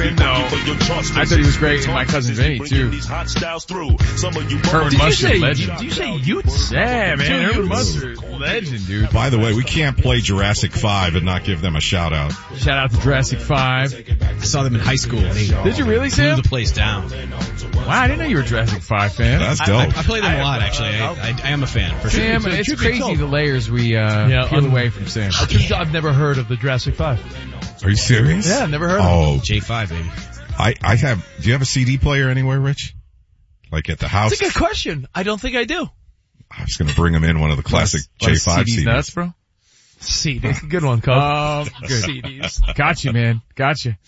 No. I thought he was great in My Cousin Vinny, too. Herman Mustard, legend. Did you say Utes? Yeah, man, Herman Mustard, legend, dude. By the way, we can't play Jurassic 5 and not give them a shout out. Shout out to Jurassic 5. I saw them in high school. Did you really, Sam? Blew the place down. Wow, I didn't know you were a Jurassic 5 fan. That's dope. I play them a lot, actually. I am a fan, for sure. Sam, it's crazy the layers we peel away from Sam. I've never heard of the Jurassic 5. Are you serious? Yeah, never heard of Oh, J5, baby. I have. Do you have a CD player anywhere, Rich? Like at the house? That's a good question. I don't think I do. I was going to bring him in one of the classic J5 CDs. Nuts, bro? CDs. Good one, Cub. Good. CDs. Got you, man. Got you.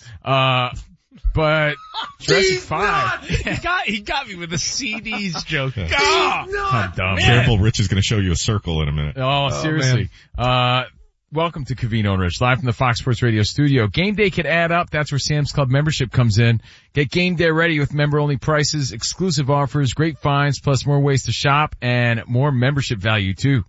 But Jurassic 5. He got me with the CDs joke. I'm dumb. Careful, Rich is going to show you a circle in a minute. Oh, seriously. Welcome to Covino and Rich, live from the Fox Sports Radio studio. Game day could add up. That's where Sam's Club membership comes in. Get game day ready with member-only prices, exclusive offers, great finds, plus more ways to shop, and more membership value, too.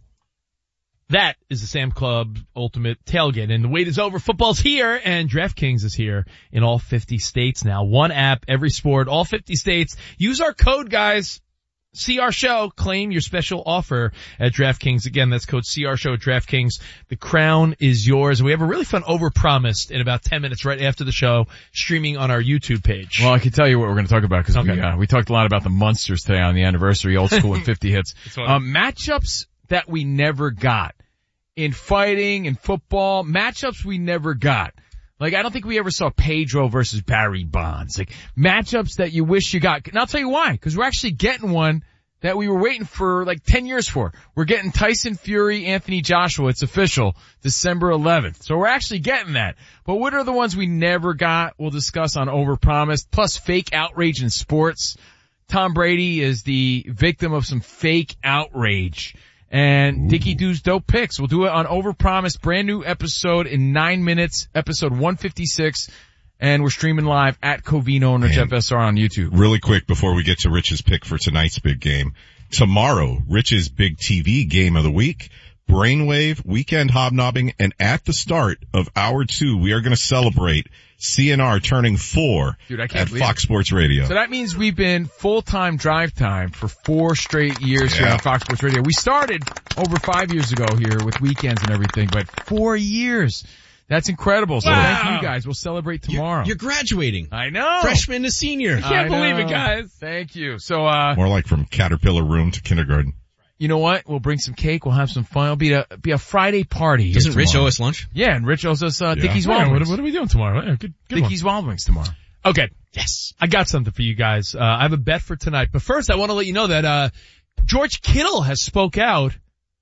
That is the Sam Club Ultimate Tailgate. And the wait is over. Football's here, and DraftKings is here in all 50 states now. One app, every sport, all 50 states. Use our code, guys. CR Show. Claim your special offer at DraftKings. Again, that's code CR Show at DraftKings. The crown is yours. We have a really fun Overpromised in about 10 minutes right after the show, streaming on our YouTube page. Well, I can tell you what we're going to talk about because we talked a lot about the Munsters today on the anniversary, old school and 50 hits. Matchups that we never got. In fighting, in football, matchups we never got. Like, I don't think we ever saw Pedro versus Barry Bonds. Like, matchups that you wish you got. And I'll tell you why. Because we're actually getting one that we were waiting for like 10 years for. We're getting Tyson Fury, Anthony Joshua. It's official. December 11th. So we're actually getting that. But what are the ones we never got? We'll discuss on Overpromised. Plus fake outrage in sports. Tom Brady is the victim of some fake outrage. And Dickie Doo's dope picks. We'll do it on Overpromised. Brand new episode in 9 minutes. Episode 156. And we're streaming live at Covino and Rich FSR on YouTube. Really quick before we get to Rich's pick for tonight's big game. Tomorrow, Rich's big TV game of the week. Brainwave, Weekend Hobnobbing, and at the start of hour 2, we are going to celebrate CNR turning 4 at Fox Sports Radio. So that means we've been full-time drive time for 4 straight years here on Fox Sports Radio. We started over 5 years ago here with weekends and everything, but 4 years. That's incredible. So thank you guys. We'll celebrate tomorrow. You're graduating. I know. Freshman to senior. I can't believe it, guys. Thank you. So, more like from Caterpillar room to kindergarten. You know what? We'll bring some cake. We'll have some fun. It'll be a Friday party. Doesn't Rich owe us lunch? Yeah, and Rich owes us, Dickie's Wild Wings. What are we doing tomorrow? Yeah, good Dickie's Wild Wings tomorrow. Okay. Yes. I got something for you guys. I have a bet for tonight. But first, I want to let you know that, George Kittle has spoke out.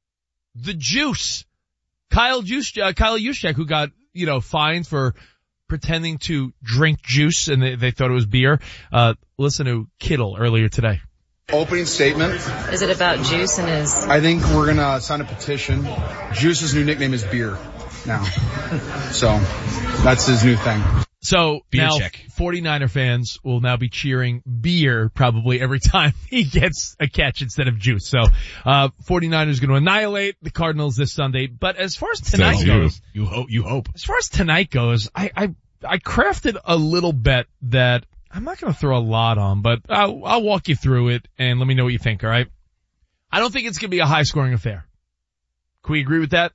The juice. Kyle Juszczyk, who got, fined for pretending to drink juice and they thought it was beer. Listen to Kittle earlier today. Opening statement. Is it about Juice and his... I think we're going to sign a petition. Juice's new nickname is Beer now. So that's his new thing. So beer now check. 49er fans will now be cheering Beer probably every time he gets a catch instead of Juice. So 49ers going to annihilate the Cardinals this Sunday. But as far as tonight goes... You hope. As far as tonight goes, I crafted a little bet that... I'm not going to throw a lot on, but I'll walk you through it and let me know what you think, all right? I don't think it's going to be a high-scoring affair. Can we agree with that?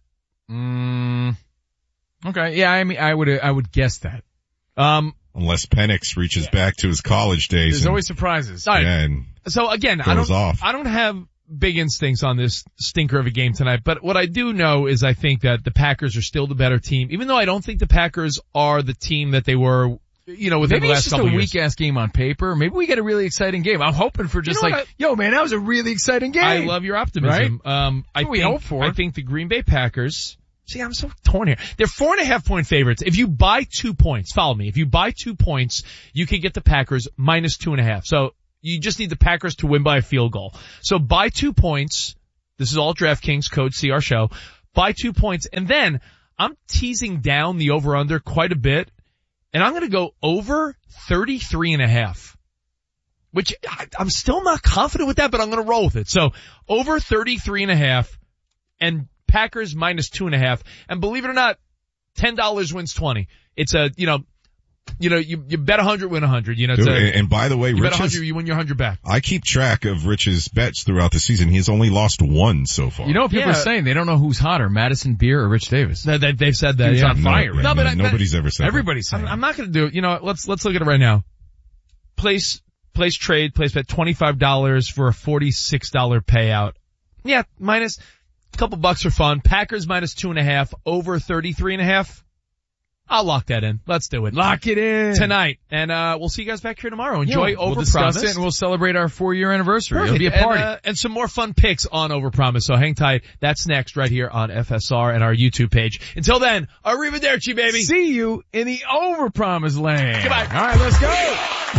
Okay. Yeah, I mean, I would guess that. Unless Penix reaches back to his college days. There's always surprises. All right. And so again, I don't have big instincts on this stinker of a game tonight, but what I do know is I think that the Packers are still the better team, even though I don't think the Packers are the team that they were within maybe the last couple of years. Maybe it's just a weak-ass game on paper. Maybe we get a really exciting game. I'm hoping for just yo, man, that was a really exciting game. I love your optimism. Right? We hope for. I think the Green Bay Packers, see, I'm so torn here. They're 4.5 point favorites. If you buy 2 points, follow me. If you buy 2 points, you can get the Packers minus 2.5. So you just need the Packers to win by a field goal. So buy 2 points. This is all DraftKings, code CR Show. Buy 2 points. And then I'm teasing down the over-under quite a bit. And I'm going to go over 33.5, which I'm still not confident with that, but I'm going to roll with it. So over 33.5 and Packers minus 2.5. And believe it or not, $10 wins 20. It's a, you bet 100, win 100. And by the way, you bet 100, you win your 100 back. I keep track of Rich's bets throughout the season. He's only lost one so far. You know what people are saying? They don't know who's hotter, Madison Beer or Rich Davis. They've said that. He's on fire. No, but nobody's ever said everybody's that. saying. I'm not going to do it. Let's look at it right now. Place trade, place bet $25 for a $46 payout. Yeah, minus a couple bucks for fun. Packers minus 2.5, over 33.5. I'll lock that in. Let's do it. Lock it in. Tonight. And, we'll see you guys back here tomorrow. Enjoy Overpromise. We'll discuss it and we'll celebrate our 4-year anniversary. Perfect. It'll be a party. And some more fun picks on Overpromise. So hang tight. That's next right here on FSR and our YouTube page. Until then, arrivederci, baby. See you in the Overpromise land. Goodbye. All right, let's go.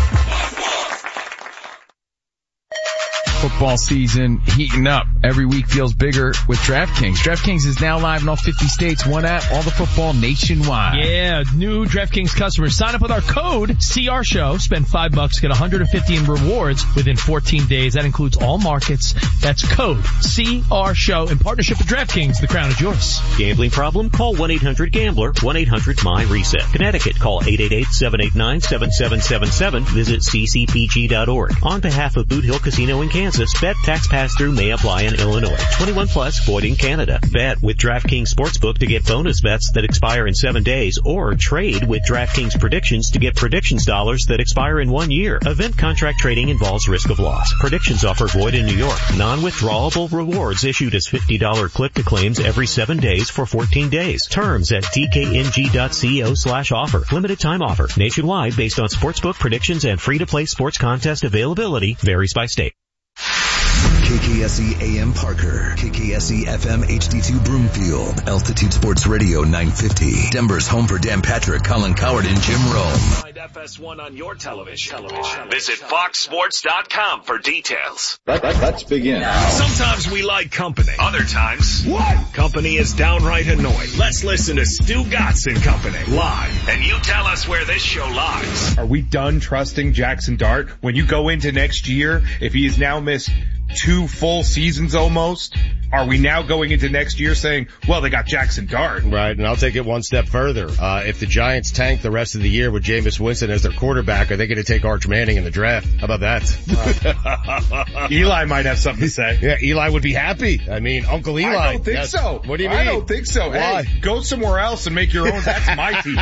Football season heating up. Every week feels bigger with DraftKings. DraftKings is now live in all 50 states. One app, all the football nationwide. Yeah, new DraftKings customers. Sign up with our code CRSHOW. Spend $5, get $150 in rewards within 14 days. That includes all markets. That's code CRSHOW in partnership with DraftKings. The crown is yours. Gambling problem? Call 1-800-GAMBLER. 1-800-MY-RESET. Connecticut, call 888-789-7777. Visit ccpg.org. On behalf of Boot Hill Casino in Kansas, bet tax pass-through may apply in Illinois. 21 plus, void in Canada. Bet with DraftKings Sportsbook to get bonus bets that expire in 7 days, or trade with DraftKings Predictions to get predictions dollars that expire in 1 year. Event contract trading involves risk of loss. Predictions offer void in New York. Non-withdrawable rewards issued as $50 click-to claims every 7 days for 14 days. Terms at dkng.co/offer. Limited time offer. Nationwide based on sportsbook predictions and free-to-play sports contest availability. Varies by state. KKSE AM Parker, KKSE FM HD2 Broomfield, Altitude Sports Radio 950, Denver's home for Dan Patrick, Colin Coward, and Jim Rome. Find FS1 on your television. Visit FoxSports.com for details. Let's begin. Sometimes we like company. Other times, company is downright annoying. Let's listen to Stu Gatz and Company live, and you tell us where this show lies. Are we done trusting Jackson Dart? When you go into next year, if he has now missed 2 full seasons almost, are we now going into next year saying, well, they got Jackson Dart? Right, and I'll take it one step further. If the Giants tank the rest of the year with Jameis Winston as their quarterback, are they going to take Arch Manning in the draft? How about that? Eli might have something to say. Yeah, Eli would be happy. I mean, Uncle Eli. I don't think so. What do you mean? I don't think so. Why? Hey, go somewhere else and make your own. That's my team.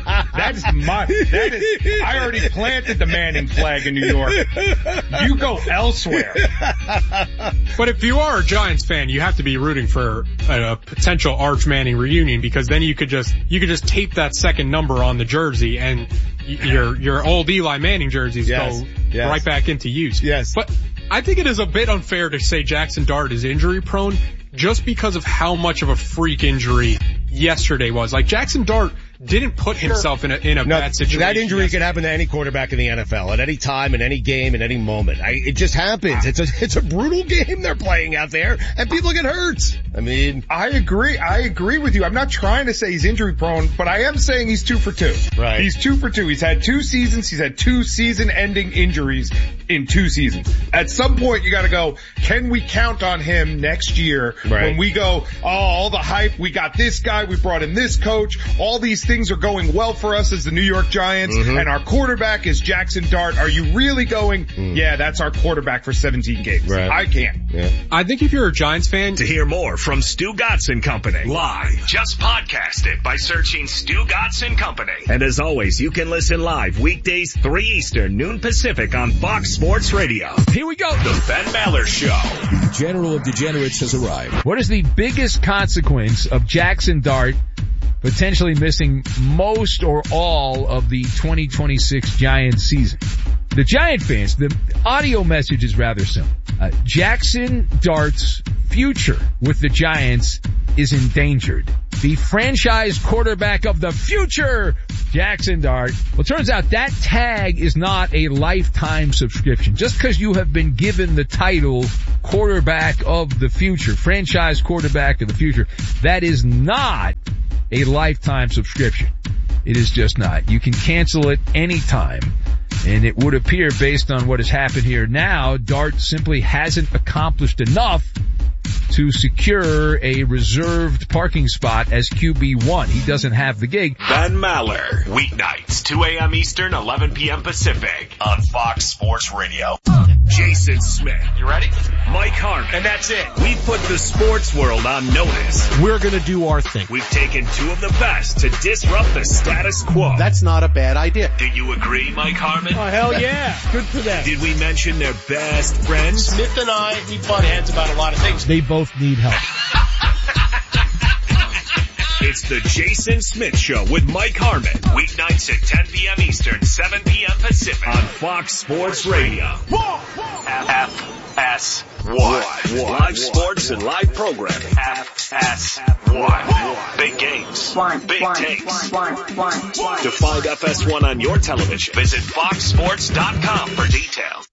I already planted the Manning flag in New York. You go elsewhere. But if you are a Giants fan, you have to be rooting for a potential Arch Manning reunion, because then you could just tape that second number on the jersey and your old Eli Manning jerseys go right back into use. Yes. But I think it is a bit unfair to say Jackson Dart is injury prone just because of how much of a freak injury yesterday was. Like, Jackson Dart didn't put himself in a bad situation. That injury could happen to any quarterback in the NFL at any time, in any game, in any moment. It just happens. It's a brutal game they're playing out there, and people get hurt. I mean, I agree with you. I'm not trying to say he's injury prone, but I am saying he's 2 for 2. Right. He's 2 for 2. He's had 2 seasons. He's had 2 season-ending injuries in 2 seasons. At some point, you got to go, can we count on him next year? Right. When we go, all the hype, we got this guy, we brought in this coach, all these things are going well for us as the New York Giants, and our quarterback is Jackson Dart. Are you really going, yeah, that's our quarterback for 17 games? Right. I can't. Yeah. I think if you're a Giants fan, to hear more from Stu Gatz and Company live, just podcast it by searching Stu Gatz and Company. And as always, you can listen live weekdays 3 Eastern, noon Pacific on Fox Sports Radio. Here we go. The Ben Maller Show. The General of Degenerates has arrived. What is the biggest consequence of Jackson Dart potentially missing most or all of the 2026 Giants season? The Giant fans, the audio message is rather simple. Jackson Dart's future with the Giants is endangered. The franchise quarterback of the future, Jackson Dart. Well, it turns out that tag is not a lifetime subscription. Just because you have been given the title quarterback of the future, franchise quarterback of the future, that is not a lifetime subscription. It is just not. You can cancel it anytime. And it would appear, based on what has happened here now, Dart simply hasn't accomplished enough to secure a reserved parking spot as QB1. He doesn't have the gig. Ben Maller, weeknights, 2 a.m. Eastern, 11 p.m. Pacific on Fox Sports Radio. Jason Smith. You ready? Mike Harmon. And that's it. We put the sports world on notice. We're going to do our thing. We've taken two of the best to disrupt the status quo. That's not a bad idea. Do you agree, Mike Harmon? Oh, hell yeah. Good for them. Did we mention their best friends? Smith and I, we butt heads about a lot of things. They both need help. It's the Jason Smith Show with Mike Harmon. Weeknights at 10 p.m. Eastern, 7 p.m. Pacific on Fox Sports Radio. FS1. Live sports and live programming. FS1. Big games. Big takes. To find FS1 on your television, visit foxsports.com for details.